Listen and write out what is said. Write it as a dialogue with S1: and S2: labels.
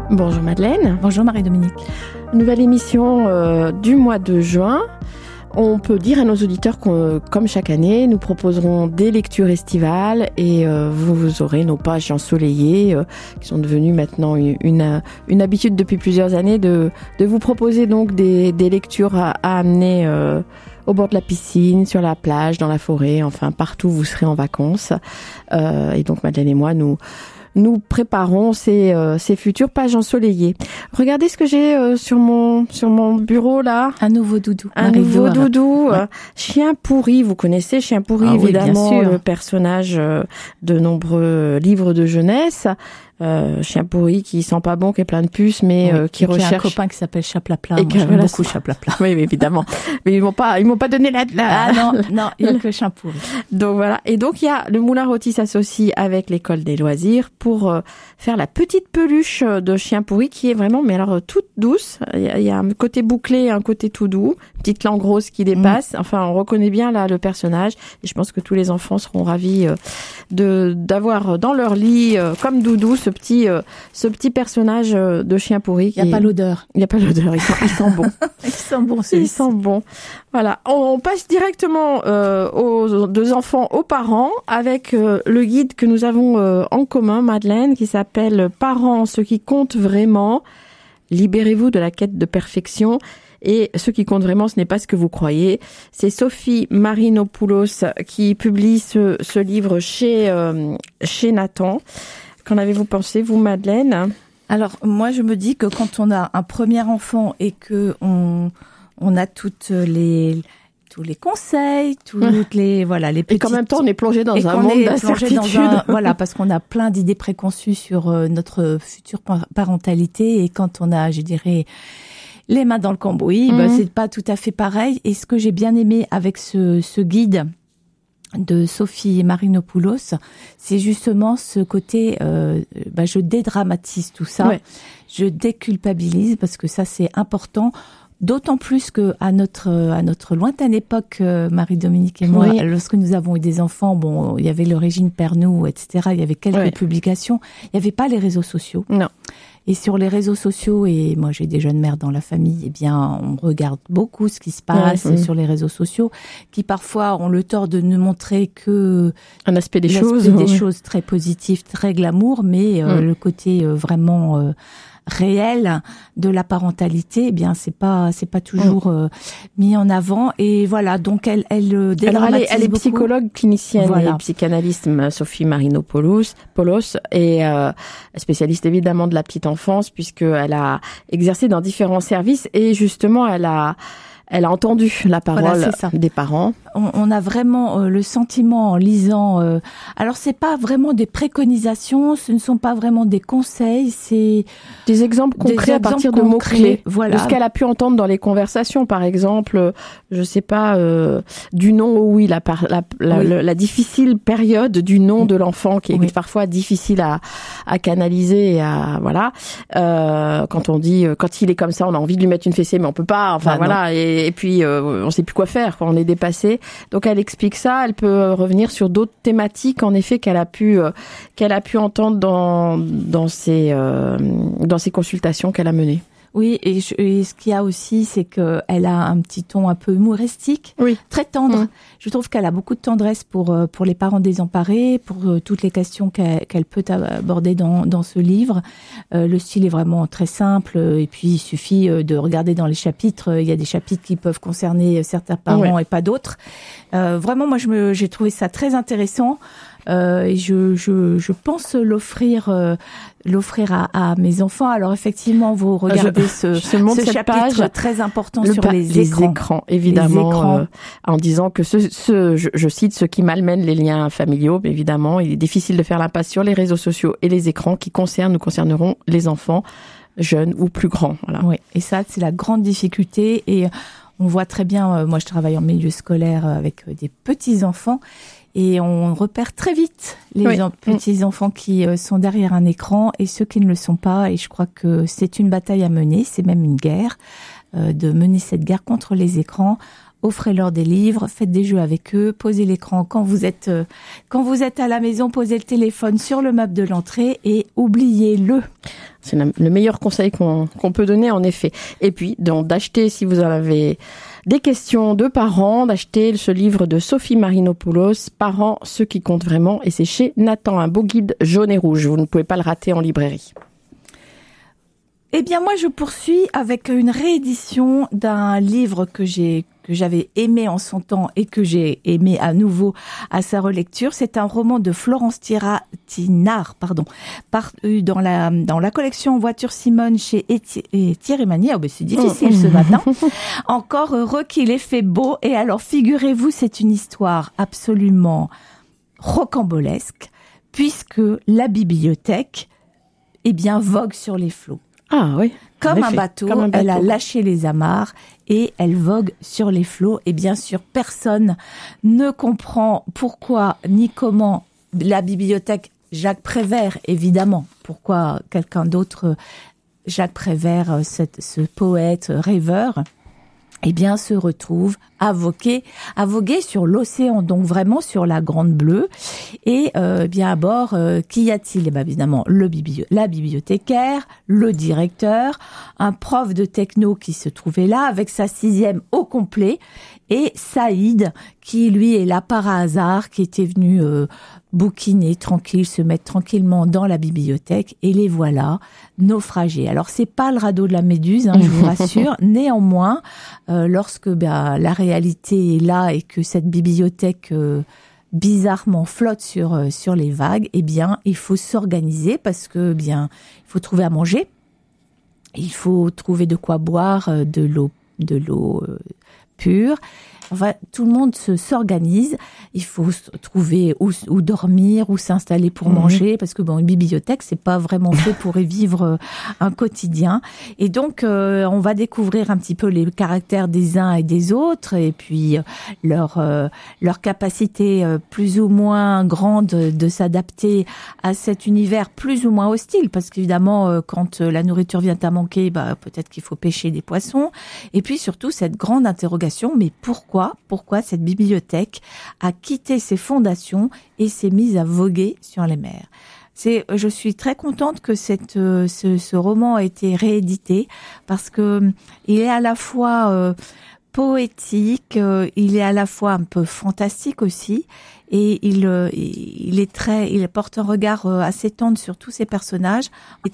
S1: Bonjour Madeleine.
S2: Bonjour Marie-Dominique.
S1: Nouvelle émission du mois de juin. On peut dire à nos auditeurs que, comme chaque année, nous proposerons des lectures estivales et vous aurez nos pages ensoleillées qui sont devenues maintenant une habitude depuis plusieurs années de vous proposer donc des lectures à amener au bord de la piscine, sur la plage, dans la forêt, enfin partout où vous serez en vacances. Et donc Madeleine et moi, nous préparons ces futures pages ensoleillées. Regardez ce que j'ai sur mon bureau là.
S2: Un nouveau doudou.
S1: Un nouveau doudou. Ouais. Chien pourri. Vous connaissez Chien pourri, évidemment,
S2: oui,
S1: le personnage de nombreux livres de jeunesse. Chien pourri qui sent pas bon, qui est plein de puces, mais qui recherche.
S2: Il y a un copain qui s'appelle Chaplapla.
S1: Et
S2: j'aime beaucoup Chaplapla.
S1: Oui, évidemment. Mais ils m'ont pas donné la.
S2: Ah non, il y a que Chien pourri.
S1: Donc voilà. Et donc il y a le Moulin Rôti s'associe avec l'école des loisirs pour faire la petite peluche de Chien pourri qui est vraiment, mais alors toute douce. Il y a un côté bouclé et un côté tout doux. Petite langue rose qui dépasse. Enfin, on reconnaît bien là le personnage. Et je pense que tous les enfants seront ravis d'avoir dans leur lit comme doudou ce petit personnage de Chien pourri.
S2: Il n'y a pas l'odeur.
S1: Il n'y a pas l'odeur. Il sent bon.
S2: Il sent bon.
S1: Il sent bon. Voilà. On passe directement aux deux enfants, aux parents, avec le guide que nous avons en commun, Madeleine, qui s'appelle « Parents, ce qui compte vraiment. Libérez-vous de la quête de perfection ». Et ce qui compte vraiment, ce n'est pas ce que vous croyez. C'est Sophie Marinopoulos qui publie ce livre chez Nathan. Qu'en avez-vous pensé, vous, Madeleine ?
S2: Alors, moi, je me dis que quand on a un premier enfant et que on a tous les conseils, toutes les les petites...
S1: Et qu'en même temps, on est plongé dans un monde d'incertitude.
S2: Parce qu'on a plein d'idées préconçues sur notre future parentalité et quand on a, je dirais, les mains dans le cambouis, c'est pas tout à fait pareil. Et ce que j'ai bien aimé avec ce guide de Sophie Marinopoulos, c'est justement ce côté, je dédramatise tout ça, je déculpabilise parce que ça c'est important. D'autant plus que à notre lointaine époque, Marie-Dominique et moi, lorsque nous avons eu des enfants, il y avait le régime Pernoud, etc. Il y avait quelques publications. Il n'y avait pas les réseaux sociaux.
S1: Non.
S2: Et sur les réseaux sociaux, et moi j'ai des jeunes mères dans la famille, eh bien on regarde beaucoup ce qui se passe sur les réseaux sociaux, qui parfois ont le tort de ne montrer que
S1: un aspect des
S2: choses très positives, très glamour, mais le côté vraiment réel de la parentalité, eh bien c'est pas toujours mis en avant. Et voilà, donc elle
S1: est psychologue clinicienne et psychanalyste, Sophie Marinopoulos, et spécialiste évidemment de la petite enfance puisqu'elle a exercé dans différents services et justement elle a entendu la parole des parents.
S2: On a vraiment le sentiment en lisant. Alors c'est pas vraiment des préconisations, ce ne sont pas vraiment des conseils, c'est
S1: des exemples concrets à partir de mots clés.
S2: Voilà.
S1: De ce qu'elle a pu entendre dans les conversations, par exemple, je sais pas, du nom, la difficile période du nom de l'enfant qui est parfois difficile à canaliser et à quand on dit quand il est comme ça, on a envie de lui mettre une fessée, mais on peut pas. Et puis on sait plus quoi faire quand on est dépassé. Donc elle explique ça. Elle peut revenir sur d'autres thématiques en effet qu'elle a pu entendre dans ses consultations qu'elle a menées.
S2: Oui, et ce qu'il y a aussi, c'est que elle a un petit ton un peu humoristique, très tendre. Je trouve qu'elle a beaucoup de tendresse pour les parents désemparés, pour toutes les questions qu'elle peut aborder dans ce livre. Le style est vraiment très simple, et puis il suffit de regarder dans les chapitres. Il y a des chapitres qui peuvent concerner certains parents et pas d'autres. Vraiment, moi, j'ai trouvé ça très intéressant. Et je pense l'offrir à mes enfants. Alors effectivement, vous regardez ce chapitre très important sur les écrans,
S1: évidemment, en disant que je cite ce qui malmène les liens familiaux. Évidemment, il est difficile de faire l'impasse sur les réseaux sociaux et les écrans qui nous concerneront les enfants jeunes ou plus grands. Voilà.
S2: Oui, et ça, c'est la grande difficulté. Et on voit très bien, moi je travaille en milieu scolaire avec des petits-enfants, et on repère très vite les petits-enfants qui sont derrière un écran et ceux qui ne le sont pas. Et je crois que c'est une bataille à mener, c'est même une guerre, de mener cette guerre contre les écrans offrez-leur des livres, faites des jeux avec eux, posez l'écran quand vous êtes à la maison, posez le téléphone sur le meuble de l'entrée et oubliez-le.
S1: C'est le meilleur conseil qu'on peut donner, en effet. Et puis, d'acheter, si vous en avez des questions de parents, d'acheter ce livre de Sophie Marinopoulos, Parents, ce qui compte vraiment, et c'est chez Nathan, un beau guide jaune et rouge. Vous ne pouvez pas le rater en librairie.
S2: Eh bien, moi, je poursuis avec une réédition d'un livre que j'avais aimé en son temps et que j'ai aimé à nouveau à sa relecture. C'est un roman de Florence Tinard, paru dans la collection Voiture Simone chez Thierry Magnier. Oh, ben c'est difficile ce matin. Encore heureux qu'il ait fait beau. Et alors, figurez-vous, c'est une histoire absolument rocambolesque, puisque la bibliothèque, vogue sur les flots.
S1: Ah oui.
S2: Comme un bateau, elle a lâché les amarres et elle vogue sur les flots. Et bien sûr, personne ne comprend pourquoi ni comment la bibliothèque Jacques Prévert, évidemment. Pourquoi quelqu'un d'autre, Jacques Prévert, ce poète rêveur, se retrouve à voguer sur l'océan, donc vraiment sur la Grande Bleue. Et à bord, qu'y a-t-il ? Évidemment, la bibliothécaire, le directeur, un prof de techno qui se trouvait là avec sa 6e au complet, et Saïd qui lui est là par hasard, qui était venu bouquiner tranquille, se mettre tranquillement dans la bibliothèque, et les voilà naufragés. Alors c'est pas le radeau de la Méduse, je vous rassure. Néanmoins, lorsque la réalité est là et que cette bibliothèque bizarrement flotte sur les vagues, il faut s'organiser parce que il faut trouver à manger, il faut trouver de quoi boire, de l'eau pure. Enfin, tout le monde s'organise. Il faut trouver où dormir, où s'installer pour manger, parce que une bibliothèque, c'est pas vraiment fait pour y vivre un quotidien. Et donc, on va découvrir un petit peu les caractères des uns et des autres, et puis leur capacité plus ou moins grande de s'adapter à cet univers plus ou moins hostile, parce qu'évidemment, quand la nourriture vient à manquer, peut-être qu'il faut pêcher des poissons. Et puis surtout, cette grande interrogation, mais pourquoi cette bibliothèque a quitté ses fondations et s'est mise à voguer sur les mers. Je suis très contente que ce roman ait été réédité, parce que il est à la fois poétique, il est à la fois un peu fantastique aussi, et il porte un regard assez tendre sur tous ces personnages. Et